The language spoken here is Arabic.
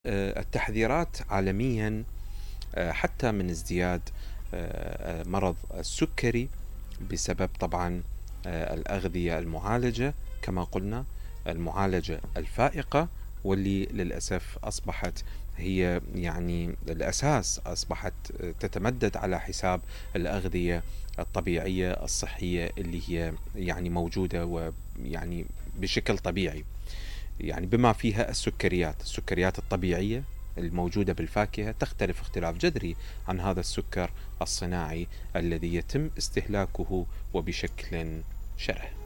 التحذيرات عالميا حتى من ازدياد مرض السكري بسبب طبعا الأغذية المعالجة، كما قلنا المعالجة الفائقة، واللي للأسف أصبحت هي يعني الأساس، أصبحت تتمدد على حساب الأغذية الطبيعية الصحية اللي هي يعني موجودة ويعني بشكل طبيعي، يعني بما فيها السكريات الطبيعية الموجودة بالفاكهة تختلف اختلاف جذري عن هذا السكر الصناعي الذي يتم استهلاكه وبشكل شره.